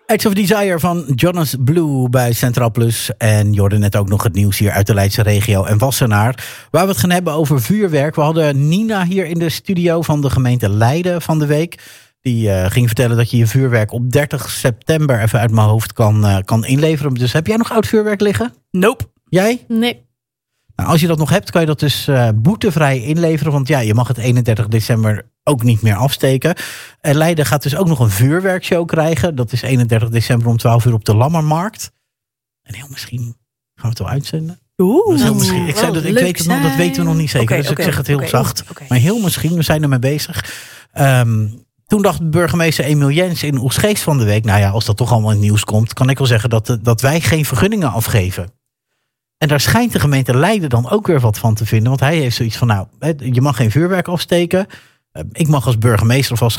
Edge of Desire van Jonas Blue bij Centraal Plus. En je hoorde net ook nog het nieuws hier uit de Leidse regio en Wassenaar. Waar we het gaan hebben over vuurwerk. We hadden Nina hier in de studio van de gemeente Leiden van de week. Die ging vertellen dat je je vuurwerk op 30 september even uit mijn hoofd kan inleveren. Dus heb jij nog oud vuurwerk liggen? Nope. Jij? Nee. Nou, als je dat nog hebt, kan je dat dus boetevrij inleveren. Want ja, je mag het 31 december ook niet meer afsteken. En Leiden gaat dus ook nog een vuurwerkshow krijgen. Dat is 31 december om 12 uur op de Lammermarkt. En heel misschien gaan we het wel uitzenden. Heel misschien. Ik weet het nog, dat weten we nog niet zeker. Dus ik zeg het heel zacht. Maar heel misschien, we zijn ermee bezig. Toen dacht burgemeester Emiel Jens in Oegstgeest van de week... nou ja, als dat toch allemaal in het nieuws komt... kan ik wel zeggen dat wij geen vergunningen afgeven. En daar schijnt de gemeente Leiden dan ook weer wat van te vinden. Want hij heeft zoiets van, nou, je mag geen vuurwerk afsteken. Ik mag als burgemeester of als